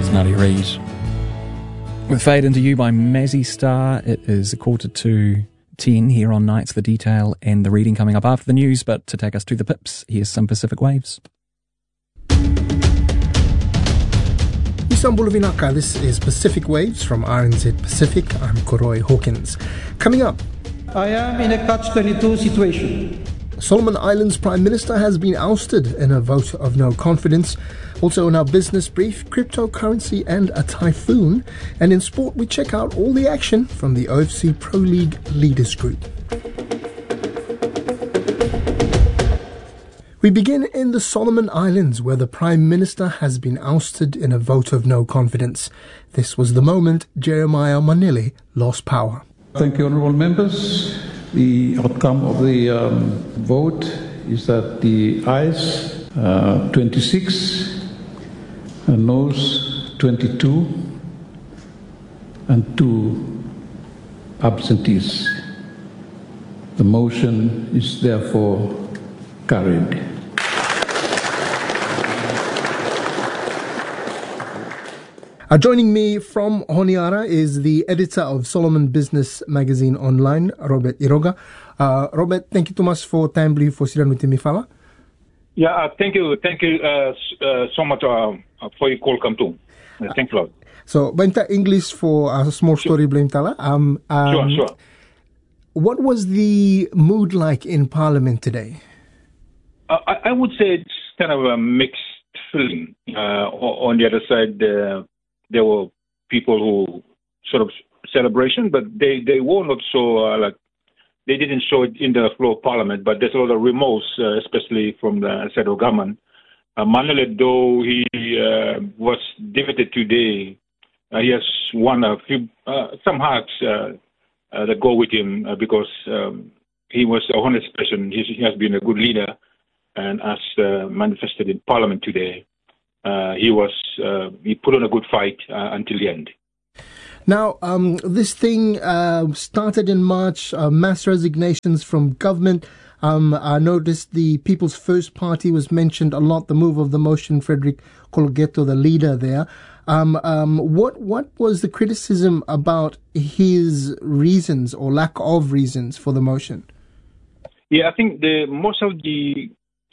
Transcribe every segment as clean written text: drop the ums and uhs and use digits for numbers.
It's Nadia Reid. With Fade Into You by Mazzy Star, it is 10:45 here on Nights. The detail and the reading coming up after the news, but to take us to the pips, here's some Pacific Waves. Istanbul Vinaka, this is Pacific Waves from RNZ Pacific. I'm Koroi Hawkins. Coming up, I am in a catch-22 situation. Solomon Islands Prime Minister has been ousted in a vote of no confidence. Also in our business brief, cryptocurrency and a typhoon. And in sport, we check out all the action from the OFC Pro League Leaders Group. We begin in the Solomon Islands, where the Prime Minister has been ousted in a vote of no confidence. This was the moment Jeremiah Manili lost power. Thank you, honourable members. The outcome of the vote is that the ayes 26 and noes 22 and 2 absentees. The motion is therefore carried. Joining me from Honiara is the editor of Solomon Business Magazine Online, Robert Iroga. Robert, thank you too much for time for Siran with Mifala. Yeah, thank you so much for your call come to. Thanks a lot. So, Benta English for a small story, Blimtala. Sure. What was the mood like in Parliament today? I would say it's kind of a mixed feeling. On the other side, there were people who sort of celebration, but they were not so they didn't show it in the floor of Parliament. But there's a lot of remorse, especially from the side of government. Manele, though he was defeated today, he has won a few some hearts that go with him because he was a honest person. He has been a good leader, and as manifested in Parliament today. He put on a good fight until the end. Now, this thing started in March, mass resignations from government. I noticed the People's First Party was mentioned a lot, the move of the motion, Frederick Colgetto, the leader there. What was the criticism about his reasons or lack of reasons for the motion? Yeah, I think most of the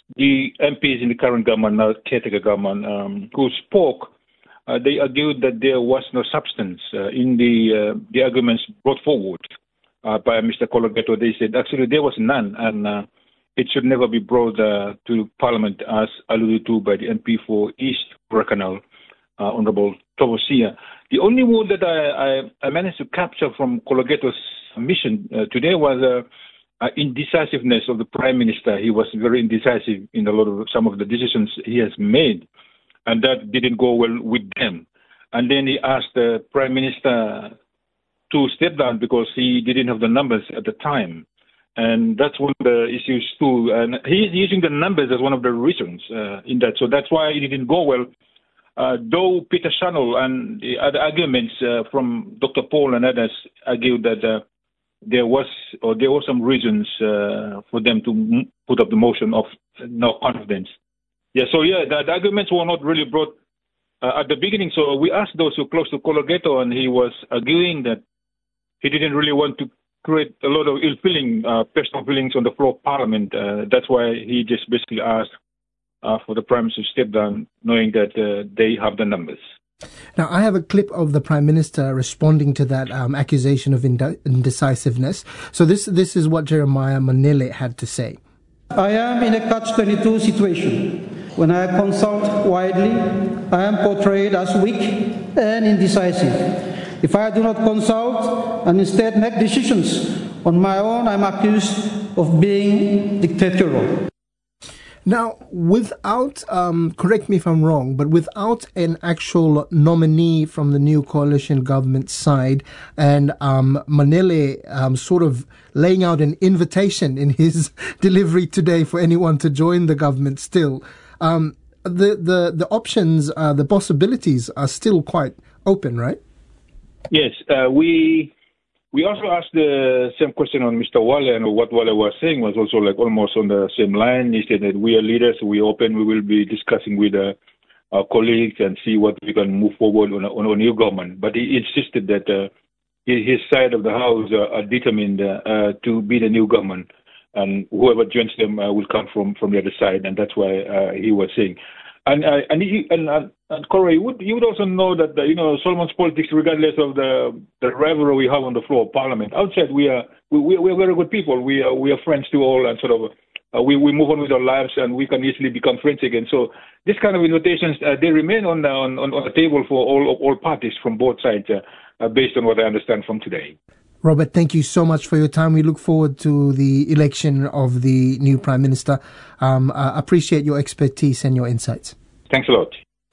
MPs in the current government, now caretaker government, who spoke, they argued that there was no substance in the arguments brought forward by Mr. Colgetto. They said actually there was none, and it should never be brought to Parliament, as alluded to by the MP for East Bracknell, Honourable Tovosia. The only word that I managed to capture from Colgetto's submission today was indecisiveness of the Prime Minister. He was very indecisive in some of the decisions he has made, and that didn't go well with them. And then he asked the Prime Minister to step down because he didn't have the numbers at the time. And that's one of the issues too. And he's using the numbers as one of the reasons in that. So that's why it didn't go well. Though Peter Shannell and the other arguments from Dr. Paul and others argued that there were some reasons for them to put up the motion of no confidence. The arguments were not really brought at the beginning. So we asked those who close to Colgetto, and he was arguing that he didn't really want to create a lot of ill feeling, personal feelings on the floor of Parliament. That's why he just basically asked for the Prime Minister to step down, knowing that they have the numbers. Now, I have a clip of the Prime Minister responding to that accusation of indecisiveness. So this is what Jeremiah Manili had to say. I am in a catch-22 situation. When I consult widely, I am portrayed as weak and indecisive. If I do not consult and instead make decisions on my own, I'm accused of being dictatorial. Now, without, correct me if I'm wrong, but without an actual nominee from the new coalition government side and Manili sort of laying out an invitation in his delivery today for anyone to join the government still, the options, the possibilities are still quite open, right? Yes, we also asked the same question on Mr. Wale, and what Wale was saying was also almost on the same line. He said that we are leaders, we are open, we will be discussing with our colleagues and see what we can move forward on a new government. But he insisted that his side of the house are determined to be the new government, and whoever joins them will come from the other side, and that's why he was saying. And Corey, you would also know that Solomon's politics, regardless of the rivalry we have on the floor of Parliament, outside we are very good people. We are friends to all, and sort of we move on with our lives, and we can easily become friends again. So this kind of invitations they remain on the table for all parties from both sides, based on what I understand from today. Robert, thank you so much for your time. We look forward to the election of the new Prime Minister. I appreciate your expertise and your insights. Thanks a lot.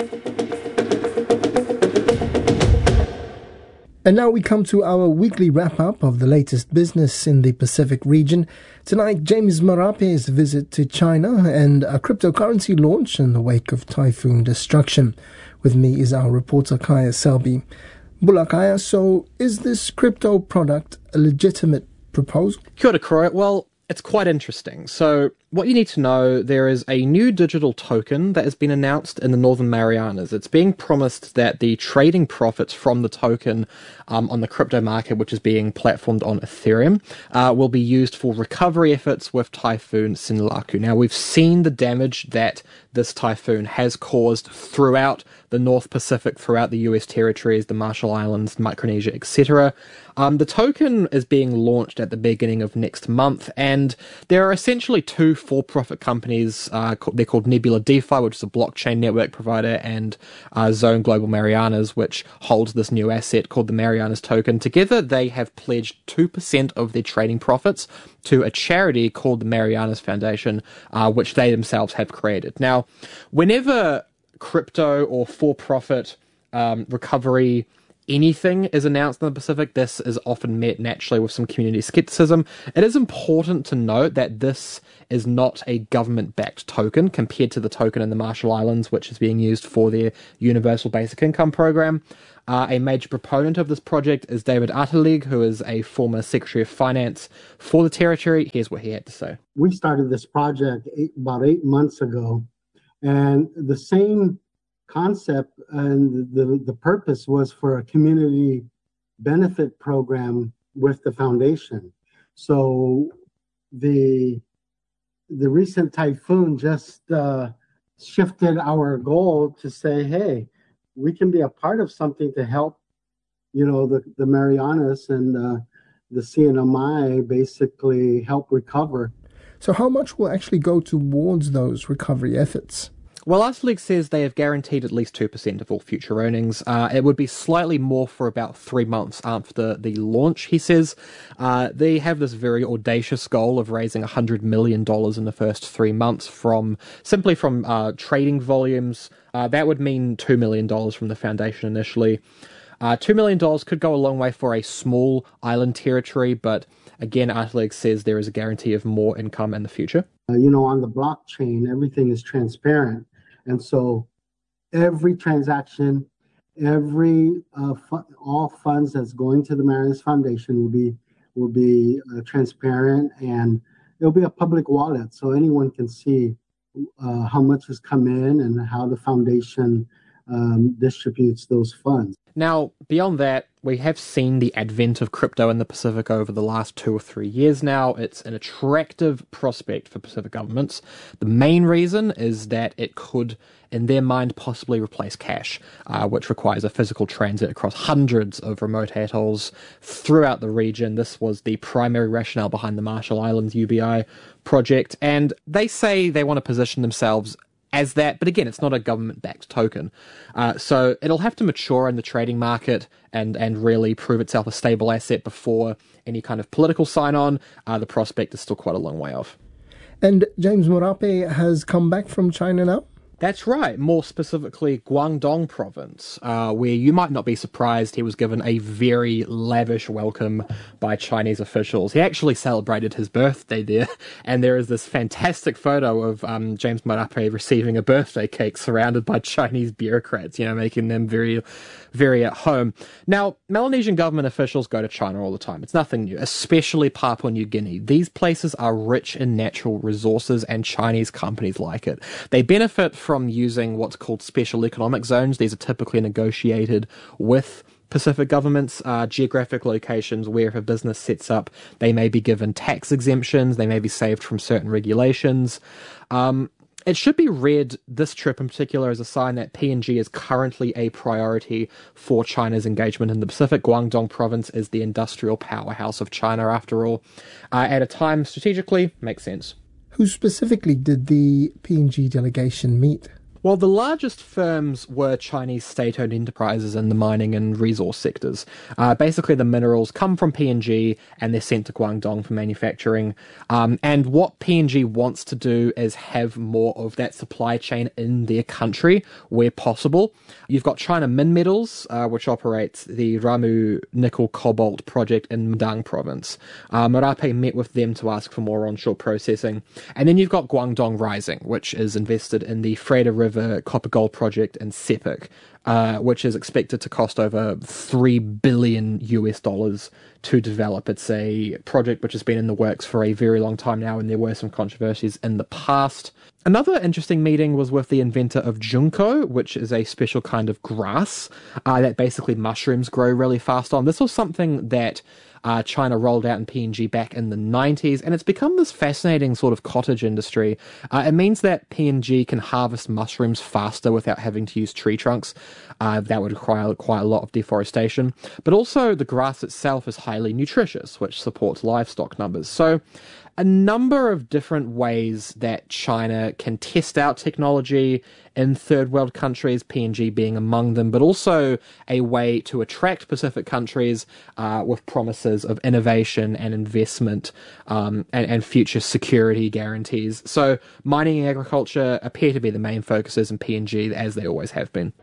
And now we come to our weekly wrap-up of the latest business in the Pacific region. Tonight, James Marape's visit to China and a cryptocurrency launch in the wake of typhoon destruction. With me is our reporter Kaya Selby. Bulakaya, so is this crypto product a legitimate proposal? Kia ora, Croy. Well, it's quite interesting. So what you need to know, there is a new digital token that has been announced in the Northern Marianas. It's being promised that the trading profits from the token on the crypto market, which is being platformed on Ethereum, will be used for recovery efforts with Typhoon Sinlaku. Now, we've seen the damage that this typhoon has caused throughout the North Pacific, throughout the US territories, the Marshall Islands, Micronesia, etc. The token is being launched at the beginning of next month, and there are essentially two for-profit companies. They're called Nebula DeFi, which is a blockchain network provider, and Zone Global Marianas, which holds this new asset called the Marianas token. Together, they have pledged 2% of their trading profits to a charity called the Marianas Foundation, which they themselves have created. Now, whenever crypto or for-profit recovery anything is announced in the Pacific, this is often met naturally with some community skepticism. It is important to note that this is not a government-backed token compared to the token in the Marshall Islands, which is being used for their Universal Basic Income program. A major proponent of this project is David Atalig, who is a former Secretary of Finance for the territory. Here's what he had to say. We started this project about 8 months ago, and the same concept and the purpose was for a community benefit program with the foundation. So the recent typhoon just shifted our goal to say, hey, we can be a part of something to help, the Marianas and the CNMI basically help recover. So how much will actually go towards those recovery efforts? Well, Atlig says they have guaranteed at least 2% of all future earnings. It would be slightly more for about 3 months after the launch, he says. They have this very audacious goal of raising $100 million in the first 3 months simply from trading volumes. That would mean $2 million from the foundation initially. $2 million could go a long way for a small island territory, but again, Atlig says there is a guarantee of more income in the future. On the blockchain, everything is transparent. And so every transaction, all funds that's going to the Marianas Foundation will be transparent, and it'll be a public wallet, so anyone can see how much has come in and how the foundation distributes those funds. Now, beyond that, we have seen the advent of crypto in the Pacific over the last 2 or 3 years now. It's an attractive prospect for Pacific governments. The main reason is that it could, in their mind, possibly replace cash, which requires a physical transit across hundreds of remote atolls throughout the region. This was the primary rationale behind the Marshall Islands UBI project, and they say they want to position themselves as that, but again, it's not a government-backed token. So it'll have to mature in the trading market and really prove itself a stable asset before any kind of political sign-on. The prospect is still quite a long way off. And James Marape has come back from China now? That's right, more specifically Guangdong province, where you might not be surprised he was given a very lavish welcome by Chinese officials. He actually celebrated his birthday there, and there is this fantastic photo of James Marape receiving a birthday cake surrounded by Chinese bureaucrats, making them very, very at home. Now, Melanesian government officials go to China all the time. It's nothing new, especially Papua New Guinea. These places are rich in natural resources, and Chinese companies like it. They benefit from from using what's called special economic zones. These are typically negotiated with Pacific governments, geographic locations where if a business sets up, they may be given tax exemptions, they may be saved from certain regulations. It should be read, this trip in particular, as a sign that PNG is currently a priority for China's engagement in the Pacific. Guangdong province is the industrial powerhouse of China, after all. At a time, strategically, makes sense. Who specifically did the PNG delegation meet? Well, the largest firms were Chinese state-owned enterprises in the mining and resource sectors. Basically, the minerals come from PNG and they're sent to Guangdong for manufacturing. And what PNG wants to do is have more of that supply chain in their country where possible. You've got China Minmetals, which operates the Ramu Nickel Cobalt project in Madang province. Marape met with them to ask for more onshore processing. And then you've got Guangdong Rising, which is invested in the Freda River Copper Gold project in Sepik, which is expected to cost over $3 billion to develop. It's a project which has been in the works for a very long time now, and there were some controversies in the past. Another interesting meeting was with the inventor of Junko, which is a special kind of grass that basically mushrooms grow really fast on. This was something that China rolled out in PNG back in the 90s, and it's become this fascinating sort of cottage industry. It means that PNG can harvest mushrooms faster without having to use tree trunks. That would require quite a lot of deforestation. But also the grass itself is highly nutritious, which supports livestock numbers. So a number of different ways that China can test out technology in third world countries, PNG being among them, but also a way to attract Pacific countries with promises of innovation and investment and future security guarantees. So mining and agriculture appear to be the main focuses in PNG, as they always have been.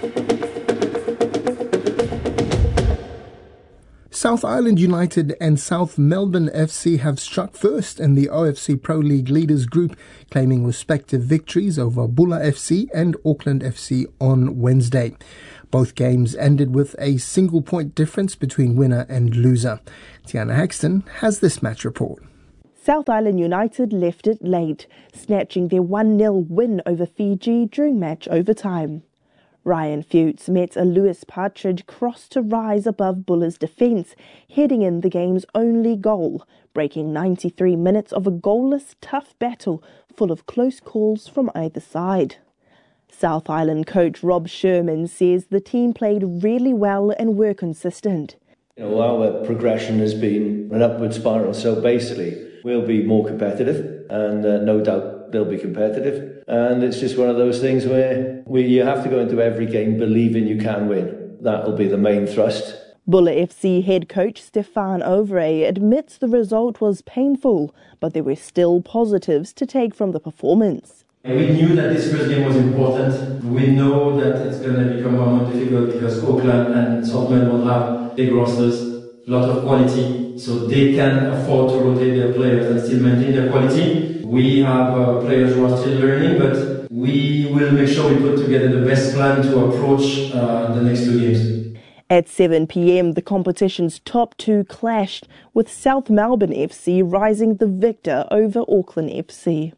South Island United and South Melbourne FC have struck first in the OFC Pro League Leaders Group, claiming respective victories over Bulla FC and Auckland FC on Wednesday. Both games ended with a single-point difference between winner and loser. Tiana Haxton has this match report. South Island United left it late, snatching their 1-0 win over Fiji during match overtime. Ryan Fuchs met a Lewis Partridge cross to rise above Bulla's defence, heading in the game's only goal, breaking 93 minutes of a goalless, tough battle full of close calls from either side. South Island coach Rob Sherman says the team played really well and were consistent. Our progression has been an upward spiral, so basically we'll be more competitive, and no doubt they'll be competitive. And it's just one of those things where you have to go into every game believing you can win. That'll be the main thrust. Bulla FC head coach Stefan Ovray admits the result was painful, but there were still positives to take from the performance. We knew that this first game was important. We know that it's going to become more difficult because Auckland and South Melbourne have big rosters, a lot of quality, so they can afford to rotate their players and still maintain their quality. We have players who are still learning, but we will make sure we put together the best plan to approach the next two games. At 7 p.m, the competition's top two clashed, with South Melbourne FC rising the victor over Auckland FC.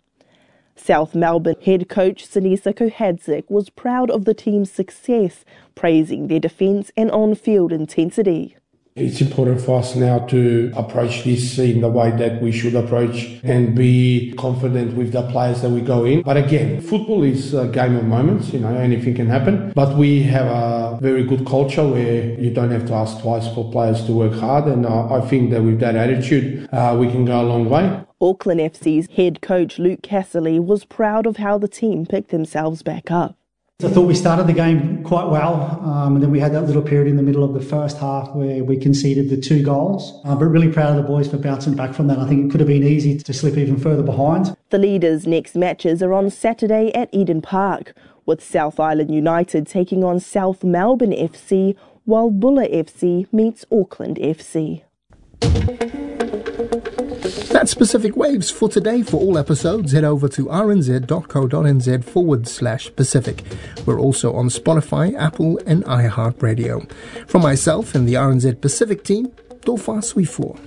South Melbourne head coach Sinisa Kohadzik was proud of the team's success, praising their defence and on-field intensity. It's important for us now to approach this in the way that we should approach and be confident with the players that we go in. But again, football is a game of moments, anything can happen. But we have a very good culture where you don't have to ask twice for players to work hard. And I think that with that attitude, we can go a long way. Auckland FC's head coach Luke Casserly was proud of how the team picked themselves back up. I thought we started the game quite well, and then we had that little period in the middle of the first half where we conceded the 2 goals. But really proud of the boys for bouncing back from that. I think it could have been easy to slip even further behind. The leaders' next matches are on Saturday at Eden Park, with South Island United taking on South Melbourne FC, while Bulla FC meets Auckland FC. That's Pacific Waves for today. For all episodes, head over to rnz.co.nz/Pacific. We're also on Spotify, Apple and iHeartRadio. From myself and the RNZ Pacific team, Tofa Suifo.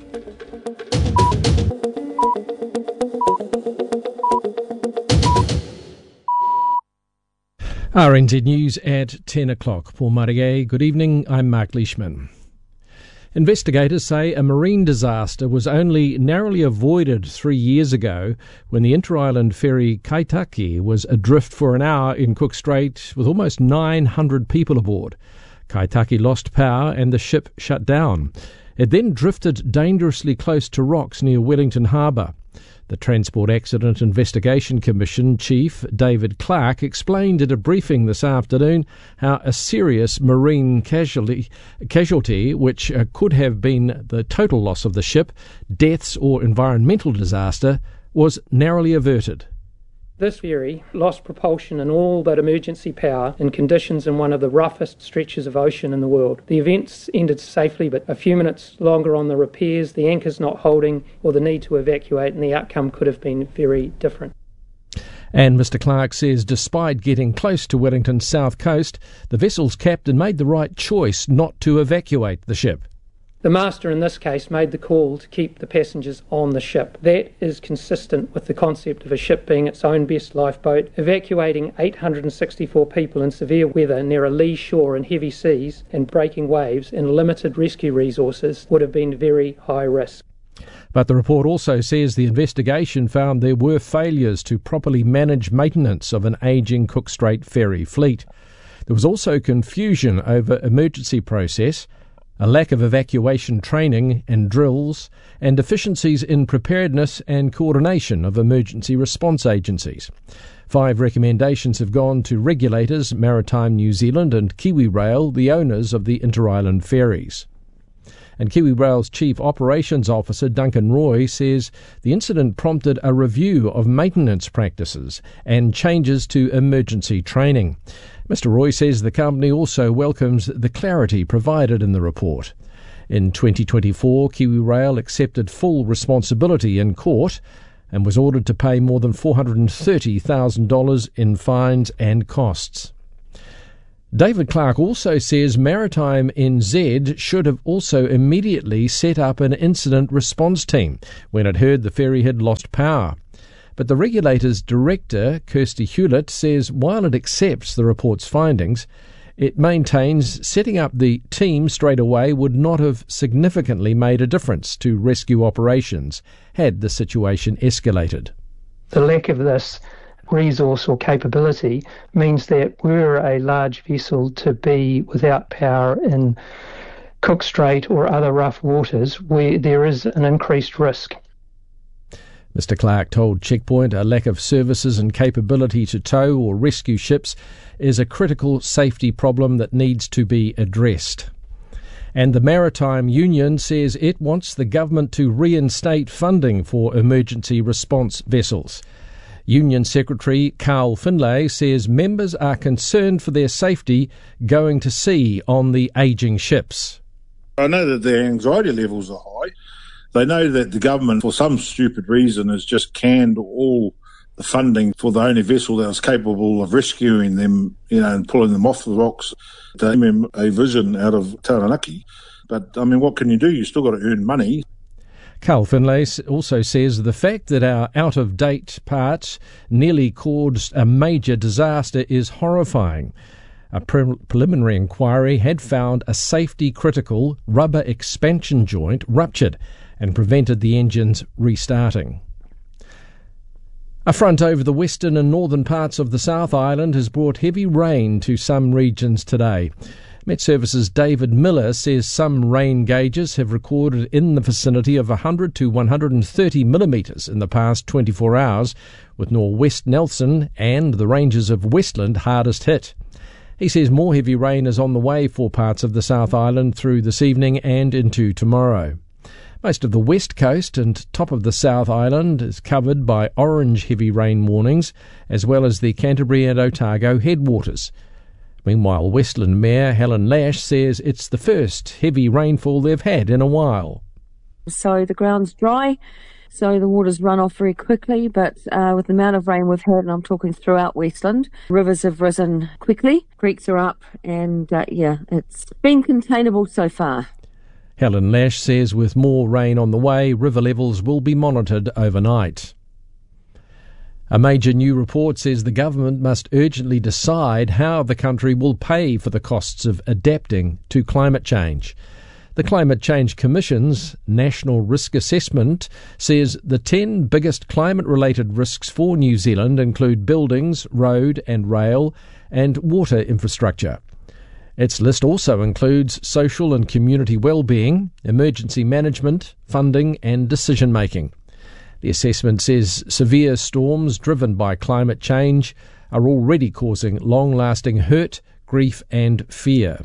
RNZ News at 10 o'clock. Paul Marier, good evening. I'm Mark Leishman. Investigators say a marine disaster was only narrowly avoided 3 years ago when the inter-island ferry Kaitaki was adrift for an hour in Cook Strait with almost 900 people aboard. Kaitaki lost power and the ship shut down. It then drifted dangerously close to rocks near Wellington Harbour. The Transport Accident Investigation Commission Chief David Clark explained at a briefing this afternoon how a serious marine casualty which could have been the total loss of the ship, deaths or environmental disaster, was narrowly averted. This ferry lost propulsion and all but emergency power in conditions in one of the roughest stretches of ocean in the world. The events ended safely, but a few minutes longer on the repairs, the anchors not holding, or the need to evacuate, and the outcome could have been very different. And Mr Clark says despite getting close to Wellington's south coast, the vessel's captain made the right choice not to evacuate the ship. The master in this case made the call to keep the passengers on the ship. That is consistent with the concept of a ship being its own best lifeboat. Evacuating 864 people in severe weather near a lee shore in heavy seas and breaking waves and limited rescue resources would have been very high risk. But the report also says the investigation found there were failures to properly manage maintenance of an ageing Cook Strait ferry fleet. There was also confusion over emergency process, a lack of evacuation training and drills, and deficiencies in preparedness and coordination of emergency response agencies. 5 recommendations have gone to regulators, Maritime New Zealand and KiwiRail, the owners of the inter-island ferries. And KiwiRail's Chief Operations Officer Duncan Roy says the incident prompted a review of maintenance practices and changes to emergency training. Mr Roy says the company also welcomes the clarity provided in the report. In 2024, KiwiRail accepted full responsibility in court and was ordered to pay more than $430,000 in fines and costs. David Clark also says Maritime NZ should have also immediately set up an incident response team when it heard the ferry had lost power. But the regulator's director, Kirsty Hewlett, says while it accepts the report's findings, it maintains setting up the team straight away would not have significantly made a difference to rescue operations had the situation escalated. The lack of this resource or capability means that were a large vessel to be without power in Cook Strait or other rough waters where there is an increased risk. Mr Clark told Checkpoint a lack of services and capability to tow or rescue ships is a critical safety problem that needs to be addressed. And the Maritime Union says it wants the government to reinstate funding for emergency response vessels. Union Secretary Carl Finlay says members are concerned for their safety going to sea on the ageing ships. I know that their anxiety levels are high. They know that the government, for some stupid reason, has just canned all the funding for the only vessel that was capable of rescuing them, and pulling them off the rocks. To them a vision out of Taranaki. But, what can you do? You still got to earn money. Carl Finlay also says the fact that our out-of-date parts nearly caused a major disaster is horrifying. A preliminary inquiry had found a safety-critical rubber expansion joint ruptured and prevented the engines restarting. A front over the western and northern parts of the South Island has brought heavy rain to some regions today. Met Services' David Miller says some rain gauges have recorded in the vicinity of 100 to 130 millimetres in the past 24 hours, with Northwest Nelson and the ranges of Westland hardest hit. He says more heavy rain is on the way for parts of the South Island through this evening and into tomorrow. Most of the west coast and top of the South Island is covered by orange heavy rain warnings, as well as the Canterbury and Otago headwaters. Meanwhile, Westland Mayor Helen Lash says it's the first heavy rainfall they've had in a while. So the ground's dry, so the waters run off very quickly, but with the amount of rain we've had, and I'm talking throughout Westland, rivers have risen quickly, creeks are up, and it's been containable so far. Helen Lash says with more rain on the way, river levels will be monitored overnight. A major new report says the government must urgently decide how the country will pay for the costs of adapting to climate change. The Climate Change Commission's National Risk Assessment says the 10 biggest climate-related risks for New Zealand include buildings, road and rail, and water infrastructure. Its list also includes social and community well-being, emergency management, funding and decision-making. The assessment says severe storms driven by climate change are already causing long-lasting hurt, grief and fear.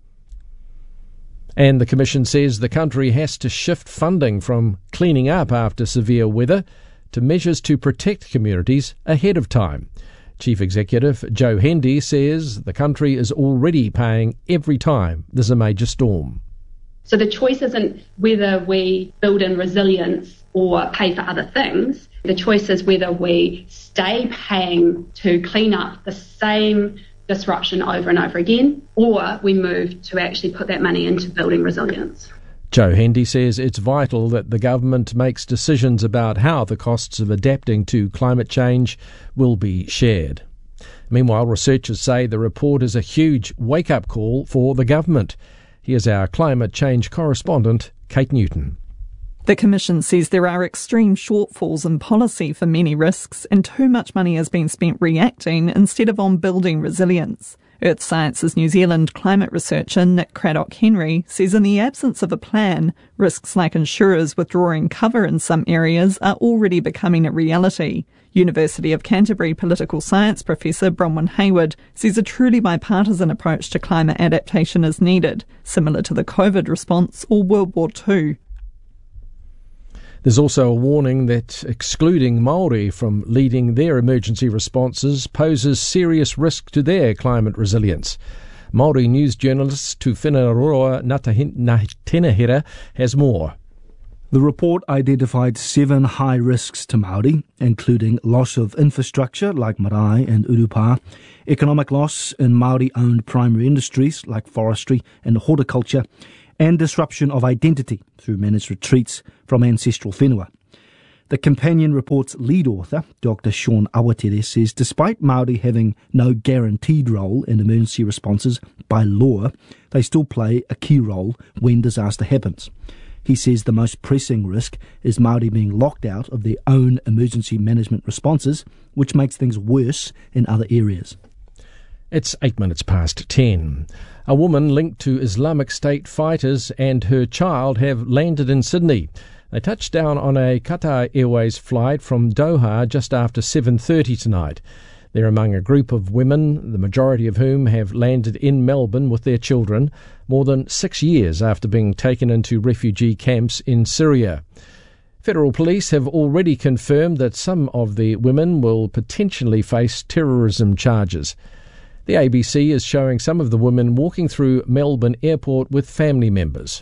And the Commission says the country has to shift funding from cleaning up after severe weather to measures to protect communities ahead of time. Chief Executive Joe Hendy says the country is already paying every time there's a major storm. So the choice isn't whether we build in resilience or pay for other things. The choice is whether we stay paying to clean up the same disruption over and over again, or we move to actually put that money into building resilience. Joe Hendy says it's vital that the government makes decisions about how the costs of adapting to climate change will be shared. Meanwhile, researchers say the report is a huge wake-up call for the government. Here's our climate change correspondent, Kate Newton. The Commission says there are extreme shortfalls in policy for many risks and too much money has been spent reacting instead of on building resilience. Earth Sciences New Zealand climate researcher Nick Craddock-Henry says in the absence of a plan, risks like insurers withdrawing cover in some areas are already becoming a reality. University of Canterbury political science professor Bronwyn Hayward says a truly bipartisan approach to climate adaptation is needed, similar to the COVID response or World War II. There's also a warning that excluding Māori from leading their emergency responses poses serious risk to their climate resilience. Māori news journalist Tuwhinaroa Ngātenehira has more. The report identified 7 high risks to Māori, including loss of infrastructure like marae and urupa, economic loss in Māori-owned primary industries like forestry and horticulture, and disruption of identity through managed retreats from ancestral whenua. The companion report's lead author, Dr. Sean Awatere, says despite Māori having no guaranteed role in emergency responses by law, they still play a key role when disaster happens. He says the most pressing risk is Māori being locked out of their own emergency management responses, which makes things worse in other areas. It's 8 minutes past 10. A woman linked to Islamic State fighters and her child have landed in Sydney. They touched down on a Qatar Airways flight from Doha just after 7:30 tonight. They're among a group of women, the majority of whom have landed in Melbourne with their children, more than 6 years after being taken into refugee camps in Syria. Federal police have already confirmed that some of the women will potentially face terrorism charges. The ABC is showing some of the women walking through Melbourne Airport with family members.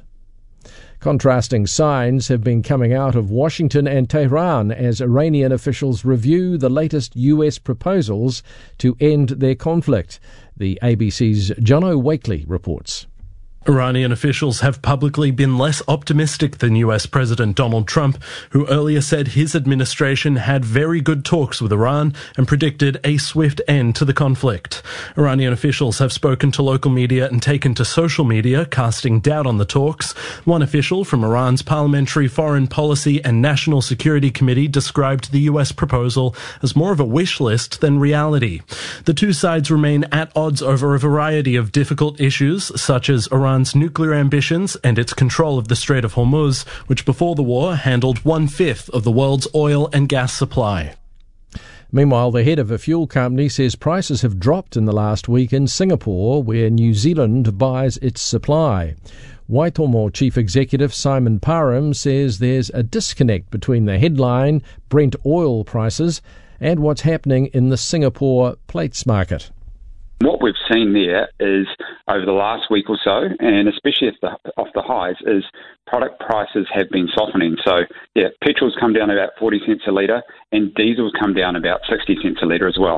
Contrasting signs have been coming out of Washington and Tehran as Iranian officials review the latest US proposals to end their conflict. The ABC's Jono Wakely reports. Iranian officials have publicly been less optimistic than US President Donald Trump, who earlier said his administration had very good talks with Iran and predicted a swift end to the conflict. Iranian officials have spoken to local media and taken to social media, casting doubt on the talks. One official from Iran's Parliamentary Foreign Policy and National Security Committee described the US proposal as more of a wish list than reality. The two sides remain at odds over a variety of difficult issues, such as Iran's nuclear ambitions and its control of the Strait of Hormuz, which before the war handled 1/5 of the world's oil and gas supply. Meanwhile, the head of a fuel company says prices have dropped in the last week in Singapore, where New Zealand buys its supply. Waitomo Chief Executive Simon Parham says there's a disconnect between the headline Brent oil prices and what's happening in the Singapore plates market. What we've seen there is, over the last week or so, and especially off the highs, is product prices have been softening. So, petrol's come down about 40 cents a litre, and diesel's come down about 60 cents a litre as well.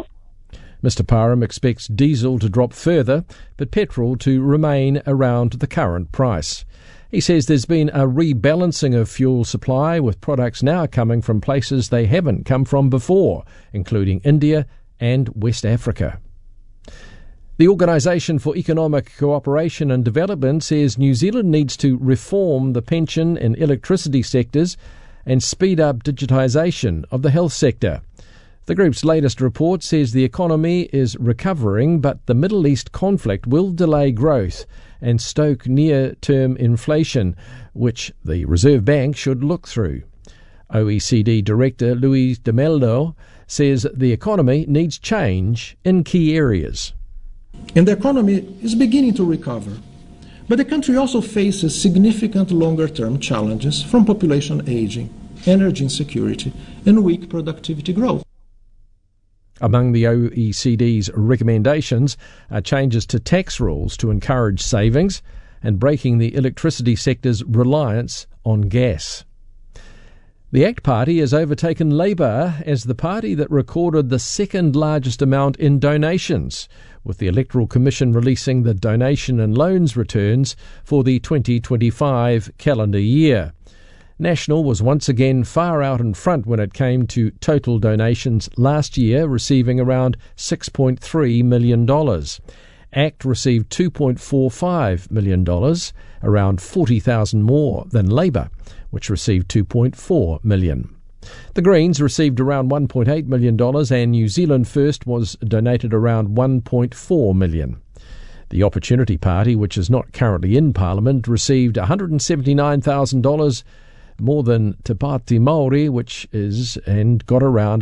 Mr Parham expects diesel to drop further, but petrol to remain around the current price. He says there's been a rebalancing of fuel supply, with products now coming from places they haven't come from before, including India and West Africa. The Organisation for Economic Cooperation and Development says New Zealand needs to reform the pension and electricity sectors and speed up digitisation of the health sector. The group's latest report says the economy is recovering, but the Middle East conflict will delay growth and stoke near-term inflation, which the Reserve Bank should look through. OECD Director Luis de Mello says the economy needs change in key areas. And the economy is beginning to recover. But the country also faces significant longer-term challenges from population aging, energy insecurity, and weak productivity growth. Among the OECD's recommendations are changes to tax rules to encourage savings and breaking the electricity sector's reliance on gas. The ACT Party has overtaken Labour as the party that recorded the second largest amount in donations, with the Electoral Commission releasing the donation and loans returns for the 2025 calendar year. National was once again far out in front when it came to total donations last year, receiving around $6.3 million. ACT received $2.45 million, around 40,000 more than Labour, which received $2.4 million. The Greens received around $1.8 million, and New Zealand First was donated around $1.4 million. The Opportunity Party, which is not currently in Parliament, received $179,000 more than Te Pāti Māori, which is, and got around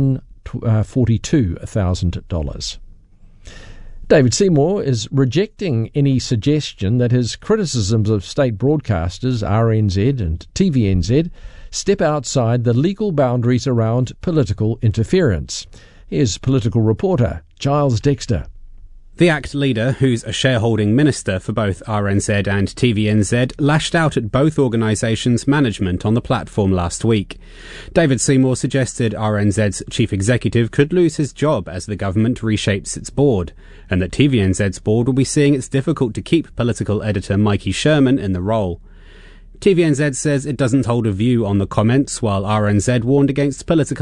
$142,000. David Seymour is rejecting any suggestion that his criticisms of state broadcasters RNZ and TVNZ step outside the legal boundaries around political interference. Here's political reporter Giles Dexter. The ACT leader, who's a shareholding minister for both RNZ and TVNZ, lashed out at both organisations' management on the platform last week. David Seymour suggested RNZ's chief executive could lose his job as the government reshapes its board, and that TVNZ's board will be seeing it's difficult to keep political editor Mikey Sherman in the role. TVNZ says it doesn't hold a view on the comments, while RNZ warned against political